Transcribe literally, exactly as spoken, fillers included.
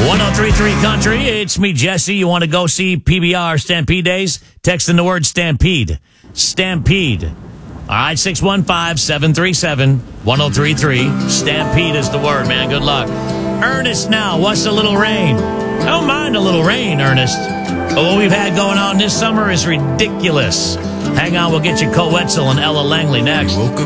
ten thirty-three Country, it's me, Jesse. You want to go see P B R Stampede Days? Text in the word Stampede. Stampede. All right, six one five, seven three seven, one oh three three. Stampede is the word, man. Good luck. Ernest now, what's a little rain? I don't mind a little rain, Ernest. But what we've had going on this summer is ridiculous. Hang on, we'll get you Cole Wetzel and Ella Langley next.